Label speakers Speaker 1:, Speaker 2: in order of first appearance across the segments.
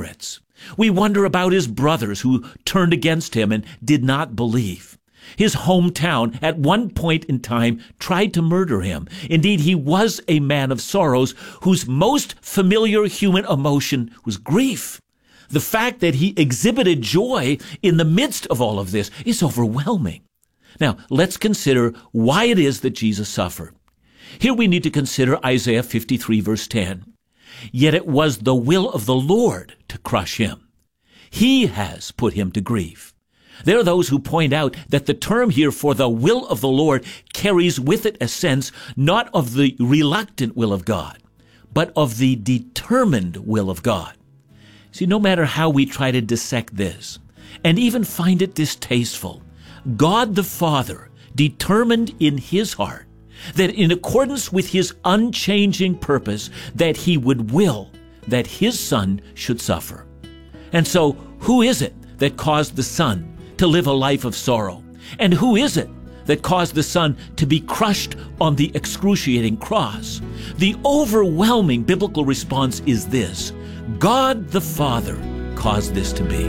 Speaker 1: hypocrites. We wonder about his brothers who turned against him and did not believe. His hometown at one point in time tried to murder him. Indeed, he was a man of sorrows whose most familiar human emotion was grief. The fact that he exhibited joy in the midst of all of this is overwhelming. Now, let's consider why it is that Jesus suffered. Here we need to consider Isaiah 53, verse 10. Yet it was the will of the Lord to crush him. He has put him to grief. There are those who point out that the term here for the will of the Lord carries with it a sense not of the reluctant will of God, but of the determined will of God. See, no matter how we try to dissect this, and even find it distasteful, God the Father determined in his heart that in accordance with his unchanging purpose, that he would will that his Son should suffer. And so, who is it that caused the Son to live a life of sorrow? And who is it that caused the Son to be crushed on the excruciating cross? The overwhelming biblical response is this: God the Father caused this to be.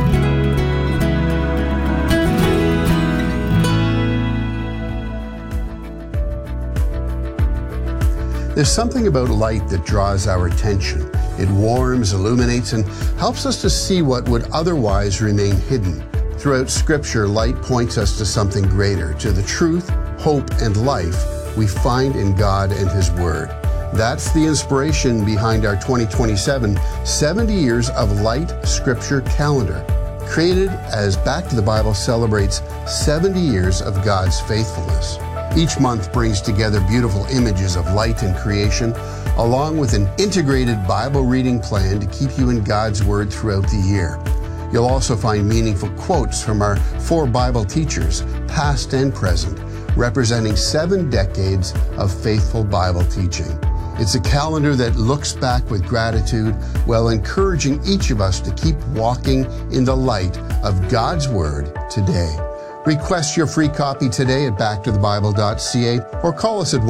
Speaker 2: There's something about light that draws our attention. It warms, illuminates, and helps us to see what would otherwise remain hidden. Throughout Scripture, light points us to something greater, to the truth, hope, and life we find in God and His Word. That's the inspiration behind our 2027 70 Years of Light Scripture calendar, created as Back to the Bible celebrates 70 years of God's faithfulness. Each month brings together beautiful images of light and creation, along with an integrated Bible reading plan to keep you in God's Word throughout the year. You'll also find meaningful quotes from our 4 Bible teachers, past and present, representing 7 decades of faithful Bible teaching. It's a calendar that looks back with gratitude while encouraging each of us to keep walking in the light of God's Word today. Request your free copy today at backtothebible.ca or call us at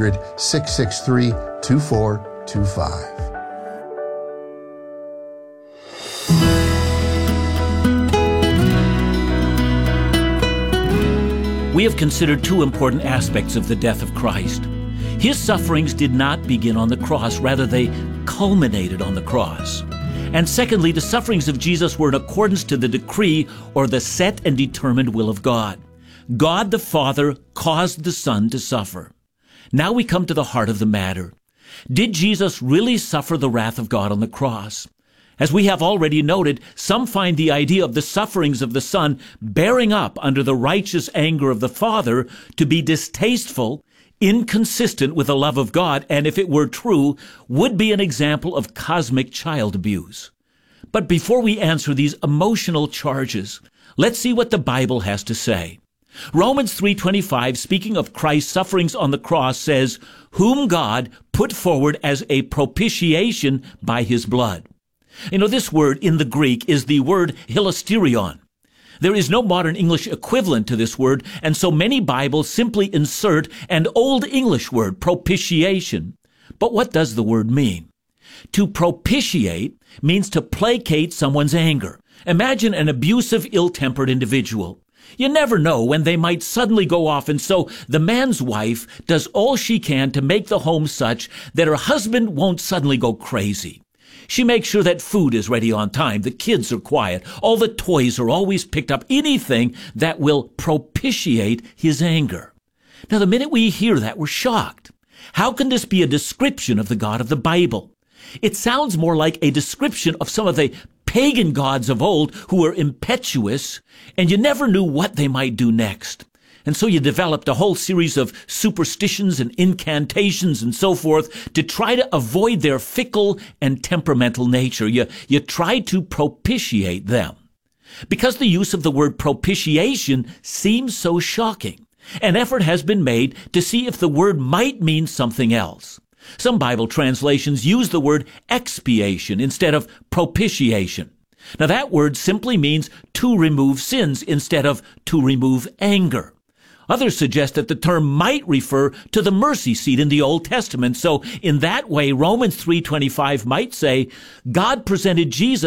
Speaker 1: 1-800-663-2425. We have considered 2 important aspects of the death of Christ. His sufferings did not begin on the cross, rather they culminated on the cross. And secondly, the sufferings of Jesus were in accordance to the decree or the set and determined will of God. God the Father caused the Son to suffer. Now we come to the heart of the matter. Did Jesus really suffer the wrath of God on the cross? As we have already noted, some find the idea of the sufferings of the Son bearing up under the righteous anger of the Father to be distasteful, inconsistent with the love of God, and if it were true, would be an example of cosmic child abuse. But before we answer these emotional charges, let's see what the Bible has to say. Romans 3:25, speaking of Christ's sufferings on the cross, says, "Whom God put forward as a propitiation by his blood." You know, this word in the Greek is the word hilasterion. There is no modern English equivalent to this word, and so many Bibles simply insert an Old English word, propitiation. But what does the word mean? To propitiate means to placate someone's anger. Imagine an abusive, ill-tempered individual. You never know when they might suddenly go off, and so the man's wife does all she can to make the home such that her husband won't suddenly go crazy. She makes sure that food is ready on time, the kids are quiet, all the toys are always picked up, anything that will propitiate his anger. Now, the minute we hear that, we're shocked. How can this be a description of the God of the Bible? It sounds more like a description of some of the pagan gods of old who were impetuous, and you never knew what they might do next. And so you developed a whole series of superstitions and incantations and so forth to try to avoid their fickle and temperamental nature. You try to propitiate them. Because the use of the word propitiation seems so shocking, an effort has been made to see if the word might mean something else. Some Bible translations use the word expiation instead of propitiation. Now that word simply means to remove sins instead of to remove anger. Others suggest that the term might refer to the mercy seat in the Old Testament. So in that way, Romans 3:25 might say, God presented Jesus